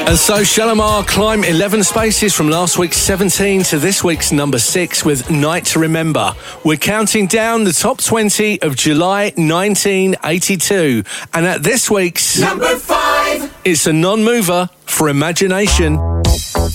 And so Shalimar climb 11 spaces from last week's 17 to this week's number 6 with Night to Remember. We're counting down the top 20 of July 1982. And at this week's number 5, it's a non-mover for Imagination.